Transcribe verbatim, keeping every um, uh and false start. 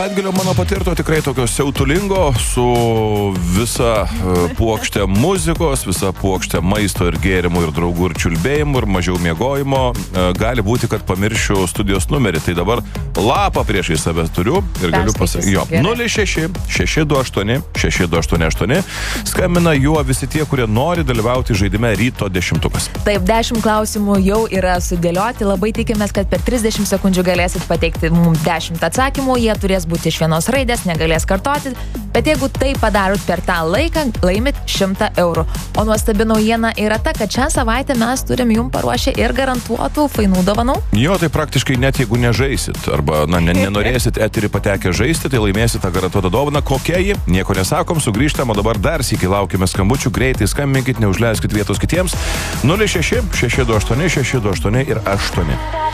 savaitgalio mano patirto tikrai tokio siautulingo, su visa uh, puokšte muzikos, visa puokšte maisto ir gėrimų ir draugų ir čiulbėjimų ir mažiau miegojimo. Uh, gali būti, kad pamiršiu studijos numerį, tai dabar lapą priešai save turiu ir galiu pasakyti. Jo, nulis šeši šeši du aštuoni šeši du aštuoni aštuoni. Skambina juo visi tie, kurie nori dalyvauti žaidime Ryto dešimtukas. Taip, dešimt klausimų jau yra sudėlioti. Labai tikimės, kad per trisdešimt sekundžių galėsit pateikti mums dešimt atsakymų. Jie turės būti iš vienos raidės, negalės kartoti. Bet jeigu tai padarot per tą laiką, laimit šimtą eurų. O nuostabi naujiena yra ta, kad šią savaitę mes turim jums paruošę ir garantuotų fainų dovanų. Jo, tai praktiškai net jeigu nežaisit arba na, ne, nenorėsit eterį patekę žaisti, tai laimėsit tą garantuotą dovaną. Kokia ji? Nieko nesakom, sugrįžtam, o dabar dar sykį laukime skambučių. Greitai skambinkit, neužleiskit vietos kitiems. nulis šeši šeši du aštuoni šeši du aštuoni ir aštuoni.